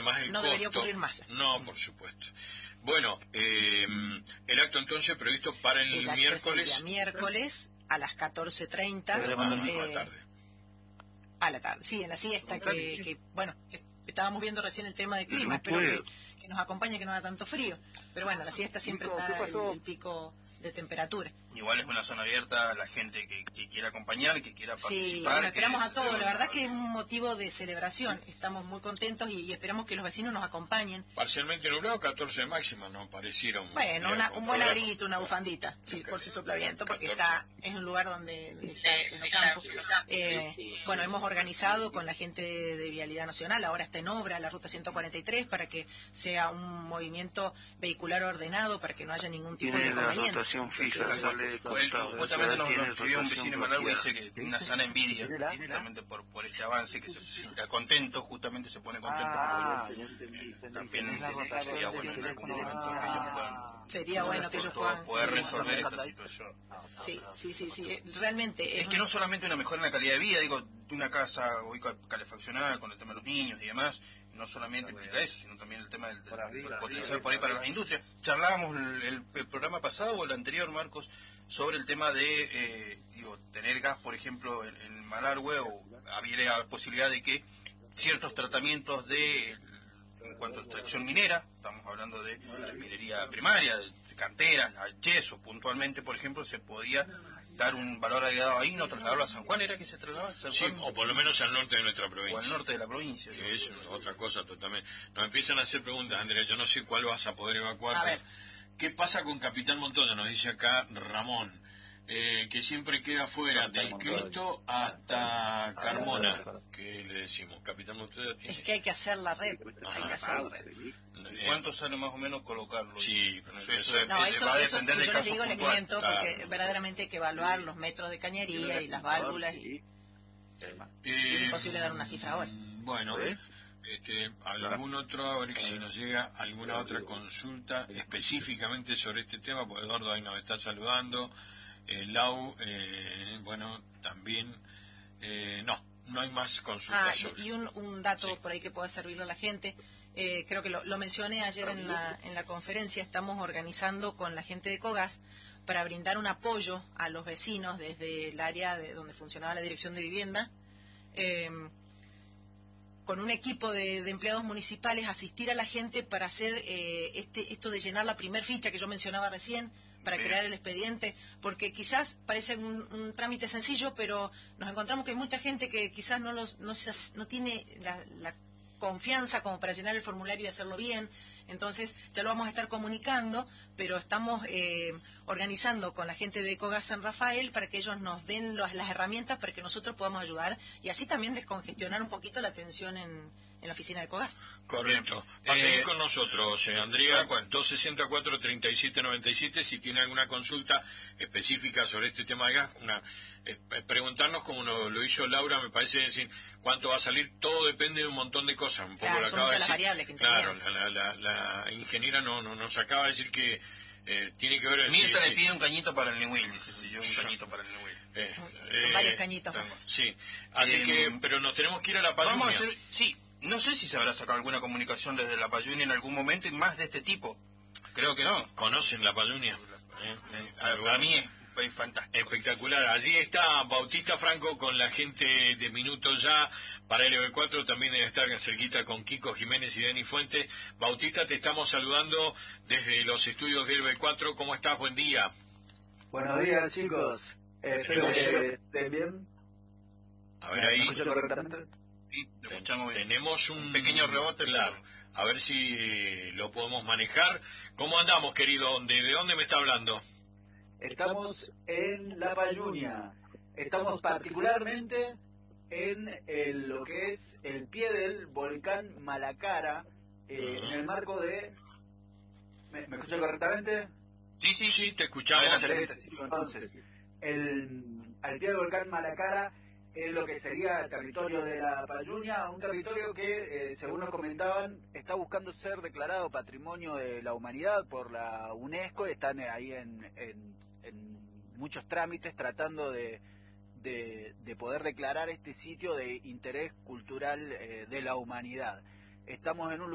además el no costo, debería ocurrir más. No, por supuesto. Bueno, el acto entonces previsto para el miércoles. Es el día miércoles a las 14:30. A la tarde. A la tarde, sí, en la siesta que bueno, estábamos viendo recién el tema de clima, espero que nos acompañe, que no haga tanto frío. Pero bueno, la siesta siempre está el pico de temperatura. Igual es una zona abierta a la gente que quiera acompañar, que quiera participar. Sí, bueno, esperamos a todos. La verdad que es un motivo de celebración. Estamos muy contentos y esperamos que los vecinos nos acompañen. Parcialmente nublado, 14 de máxima, no pareciera bueno, un buen abriguito, una bufandita, sí, por si sopla viento, porque 14. Es un lugar donde está en los campos. Bueno, hemos organizado con la gente de Vialidad Nacional, ahora está en obra la ruta 143, para que sea un movimiento vehicular ordenado, para que no haya ningún tipo de inconveniente. Rotación fija, justamente nos escribió un vecino en Malargüe y dice que una sana envidia justamente por este avance, que se está contento, justamente se pone contento porque también sería bueno en algún momento que ellos puedan, sería bueno que ellos puedan poder resolver esta situación. Sí, realmente es que no solamente una mejora en la calidad de vida, digo, de una casa hoy calefaccionada con el tema de los niños y demás, no solamente implica eso, sino también el tema del potencial por ahí para las industrias. Charlábamos el programa pasado o el anterior, Marcos, sobre el tema de tener gas, por ejemplo, en Malargüe, o había la posibilidad de que ciertos tratamientos en cuanto a extracción minera, estamos hablando de minería primaria, de canteras, yeso puntualmente, por ejemplo, se podía dar un valor agregado ahí, no trasladarlo a San Juan, ¿era que se trasladaba? Sí, o por lo menos al norte de nuestra provincia. O al norte de la provincia. Que es otra cosa totalmente. Nos empiezan a hacer preguntas, Andrea, yo no sé cuál vas a poder evacuar. A ver. ¿Qué pasa con Capitán Montoya? Nos dice acá Ramón, que siempre queda fuera del Cristo hasta Carmona. ¿Qué le decimos? Capitán Montoya tiene... Es que hay que hacer la red. ¿Cuánto sale más o menos colocarlo? Sí, pero eso va a depender del caso puntual. Les miento, porque verdaderamente hay que evaluar los metros de cañería y las válvulas y es imposible dar una cifra ahora. Bueno, algún otro, a ver si nos llega alguna otra consulta específicamente sobre este tema, porque Eduardo ahí nos está saludando, Lau, bueno, también, no hay más consultas sobre. Y un dato por ahí que pueda servirle a la gente. Creo que lo mencioné ayer en la conferencia. Estamos organizando con la gente de Cogas para brindar un apoyo a los vecinos desde el área donde funcionaba la Dirección de Vivienda, con un equipo de empleados municipales, asistir a la gente para hacer esto de llenar la primer ficha que yo mencionaba recién, para crear el expediente, porque quizás parece un trámite sencillo, pero nos encontramos que hay mucha gente que quizás no tiene la confianza como para llenar el formulario y hacerlo bien. Entonces ya lo vamos a estar comunicando, pero estamos organizando con la gente de Ecogas San Rafael para que ellos nos den las herramientas para que nosotros podamos ayudar y así también descongestionar un poquito la atención en la oficina de Ecogas. Correcto. Va a seguir con nosotros, Andrea, 264-3797, si tiene alguna consulta específica sobre este tema de gas, preguntarnos como lo hizo Laura, me parece decir, cuánto va a salir, todo depende de un montón de cosas. Un poco claro, lo son acaba muchas de decir. Las variables que claro, la ingeniera nos acaba de decir que tiene que ver... Mirta le pide un cañito para el Newell, dice, si yo un cañito para el Newell. Son varios cañitos. Sí, así que, pero nos tenemos que ir a la Payunia. Sí, no sé si se habrá sacado alguna comunicación desde la Payunia en algún momento y más de este tipo. Creo que no. ¿Conocen la Payunia? A mí es fantástico. Espectacular. Allí está Bautista Franco con la gente de Minuto Ya para LB4. También debe estar cerquita con Kiko Jiménez y Denis Fuentes. Bautista, te estamos saludando desde los estudios de LB4. ¿Cómo estás? Buen día. Buenos días, chicos. Espero que estén bien. A ver ahí. ¿Me escucho correctamente? Sí, escuchamos bien. Tenemos un pequeño rebote, claro. A ver si lo podemos manejar. ¿Cómo andamos, querido? ¿De dónde me está hablando? Estamos en La Payunia. Estamos particularmente en lo que es el pie del volcán Malacara, en el marco de... ¿Me escucho correctamente? Sí, te escuchamos. Entonces, al pie del volcán Malacara es lo que sería el territorio de La Payunia, un territorio que, según nos comentaban, está buscando ser declarado Patrimonio de la Humanidad por la UNESCO. Están ahí en muchos trámites tratando de poder declarar este sitio de interés cultural de la humanidad. Estamos en un